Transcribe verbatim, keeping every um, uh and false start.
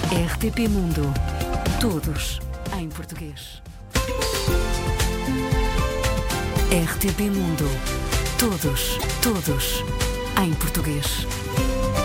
R T P Mundo. Todos em português. R T P Mundo. Todos, todos em português.